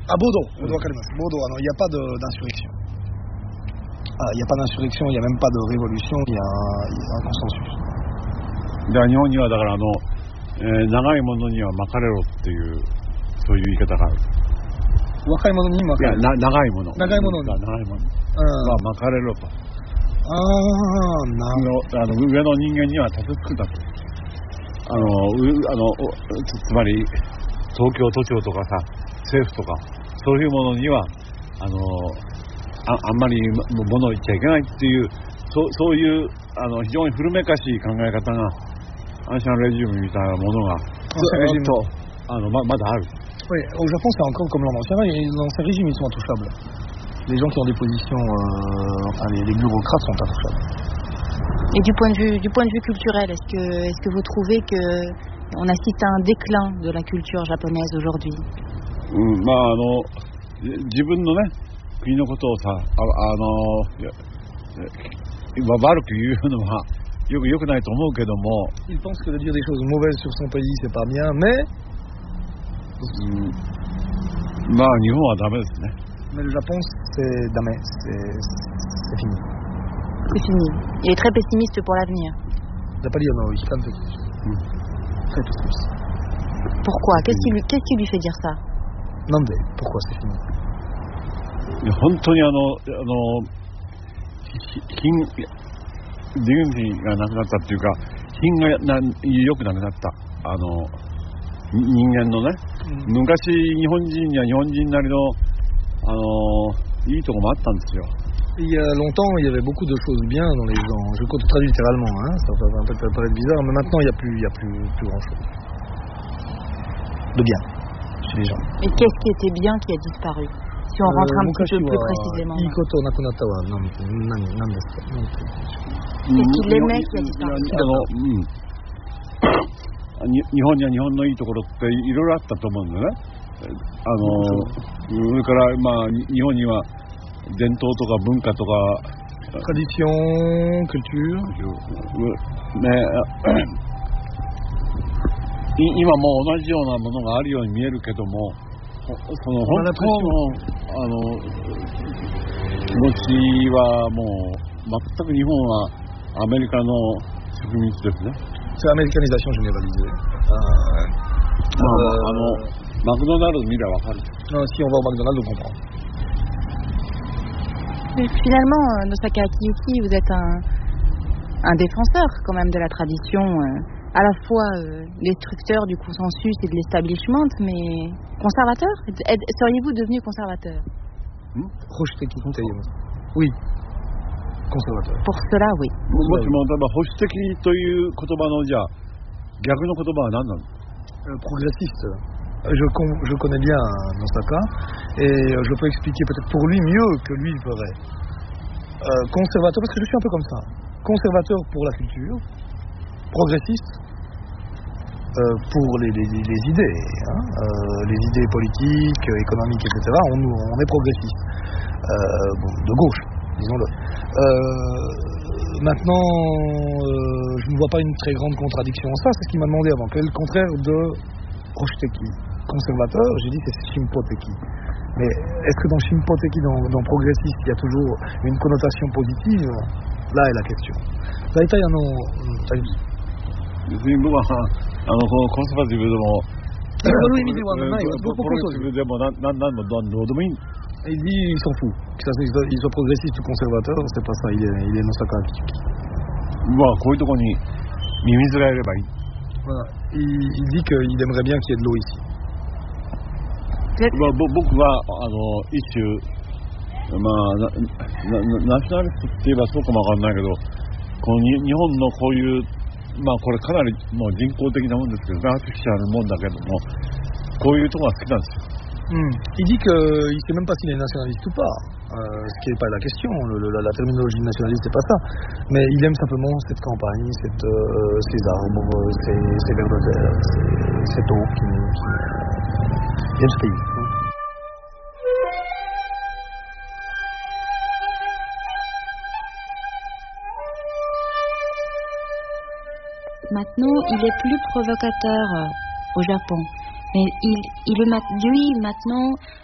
あ、暴動わかります。暴動、il n'y a pas d'insurrection. Il n'y a pas d'insurrection, il n'y a même pas de révolution, il y a un consensus. だから日本にはだから長いものには巻かれろっていうそういう言い方がある。 若い者に巻かれる。 いや長いもの。 長いものに。 長いもの。巻かれろと。上の人間には立てつくだと。つまり東京都庁とかさ政府とかそういうものにはあんまり物を言っちゃいけないっていうそういう非常に古めかしい考え方がアンシャンレジウムみたいなものがずっとまだある。 Oui, au Japon c'est encore comme l'ancien régime, l'ancien régime ils sont intouchables. Les gens qui ont des positions, les bureaucrates sont intouchables. Et du point de vue culturel, est-ce que vous trouvez que on assiste à un déclin de la culture japonaise aujourd'hui? 自分のね国のことをさ悪く言うのはよくないと思うけども。 Il pense que de dire des choses mauvaises sur son pays c'est pas bien, mais 日本はダメですね。 Mais le Japon c'est damé, c'est fini. C'est fini. Il est très pessimiste pour l'avenir. Très pessimiste. Pourquoi? Qu'est-ce qui lui fait dire ça? Pourquoi c'est fini? 本当にディグニティがなくなったっていうか品が良くなくなった人間のね、昔日本人には日本人なりのいいとこもあったんですよ。 Il y a longtemps, il y avait beaucoup de choses bien dans les gens. Je traduis littéralement, hein, ça va peut-être paraître bizarre, mais maintenant il y a plus grand-chose de bien chez les gens. Et qu'est-ce qui était bien qui a disparu? Si on rentre un petit peu plus précisément. Qu'est-ce qu'il aimait qui a disparu? 日本には日本のいいところっていろいろあったと思うんだね。それから日本には伝統とか文化とか tradition, culture ね、今も同じようなものがあるように見えるけども、その本当の気持ちはもう全く日本はアメリカの植民地ですね。 C'est l'américanisation généralisée. マクドナルド見ればわかる。 Si on va au McDonald's, on comprend. Finalement, Nosaka Akiyuki, vous êtes un défenseur quand même de la tradition, à la fois destructeur du consensus et de l'establishment, mais conservateur. Seriez-vous devenu conservateur? Oui. Conservateur. Pour cela, oui. もしも例えば保守的という言葉のじゃあ逆の言葉は何なの ？Progressiste. Je connais bien Nosaka et je peux expliquer peut-être pour lui mieux que lui il ferait. Conservateur, parce que je suis un peu comme ça. Conservateur pour la culture, progressiste pour les idées, hein, les idées politiques, économiques, etc. On est progressiste. De gauche, disons-le. Maintenant, je ne vois pas une très grande contradiction en ça. C'est ce qu'il m'a demandé avant. Quel est le contraire de Hoshiteki? Conservateur, j'ai dit c'est Shimpoteki. Mais est-ce que dans Shimpoteki, dans progressiste, il y a toujours une connotation positive? Là est la question. 大体僕はコンサバティブでもそういう意味ではない。 プログレッシブでも何どうでもいい。 Il dit il s'en fout. Qu'il soit progressiste ou conservateur, c'est pas ça. Il est Nosaka Akiyuki. こういうところにミミズがいればいい。 Voilà. Il dit qu'il aimerait bien qu'il y ait de l'eau ici. 僕は一種ナショナリストって言えばそうかもわかんないけど、この日本のこういうこれかなりもう人工的なもんですけど、アーティフィシャルなもんだけども、こういうところが好きなんですよ。 Il dit qu'il ne sait même pas s'il est nationaliste ou pas, ce qui n'est pas la question, la terminologie nationaliste c'est pas ça, mais il aime simplement cette campagne, ces arbres, ces vers de terre, cette eau qui aime ce pays. Maintenant, il est plus provocateur au Japon. Mais lui, maintenant,